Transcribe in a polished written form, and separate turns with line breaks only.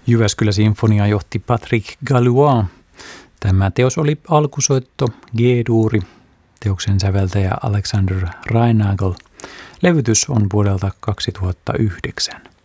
Jyväskylä-sinfonia johti Patrick Gallois. Tämä teos oli alkusoitto G-duuri, teoksen säveltäjä Alexander Reinagel. Levytys on vuodelta 2009.